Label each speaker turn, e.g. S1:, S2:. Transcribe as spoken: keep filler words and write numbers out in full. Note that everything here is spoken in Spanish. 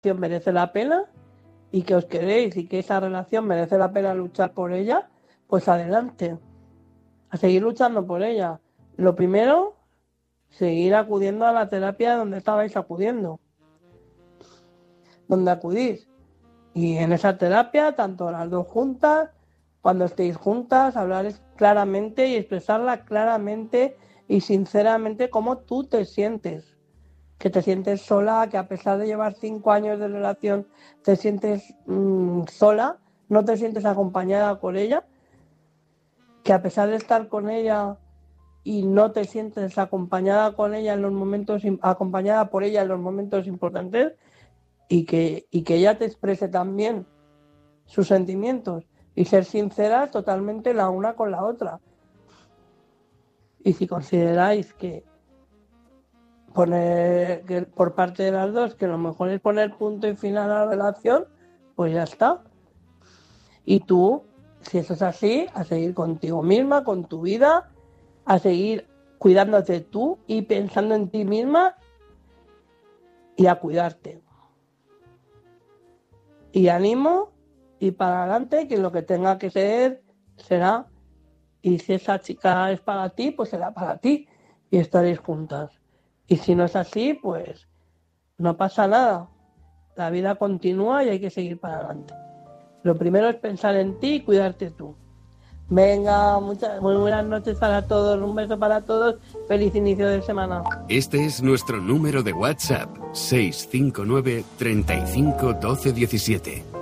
S1: merece la pena y que os queréis y que esa relación merece la pena luchar por ella, pues adelante, a seguir luchando por ella. Lo primero, seguir acudiendo a la terapia donde estabais acudiendo, donde acudís. Y en esa terapia, tanto las dos juntas, cuando estéis juntas, hablar claramente y expresarla claramente y sinceramente cómo tú te sientes. Que te sientes sola, que a pesar de llevar cinco años de relación te sientes mmm, sola, no te sientes acompañada por ella, que a pesar de estar con ella y no te sientes acompañada con ella en los momentos, acompañada por ella en los momentos importantes, y que, y que ella te exprese también sus sentimientos y ser sinceras totalmente la una con la otra. Y si consideráis que poner que por parte de las dos que lo mejor es poner punto y final a la relación, pues ya está. Y tú, si eso es así, a seguir contigo misma, con tu vida, a seguir cuidándote tú y pensando en ti misma y a cuidarte. Y ánimo y para adelante, que lo que tenga que ser será, y si esa chica es para ti, pues será para ti y estaréis juntas. Y si no es así, pues no pasa nada. La vida continúa y hay que seguir para adelante. Lo primero es pensar en ti y cuidarte tú. Venga, muchas, muy buenas noches para todos, un beso para todos, feliz inicio de semana.
S2: Este es nuestro número de WhatsApp, seis cinco nueve, treinta y cinco, doce diecisiete.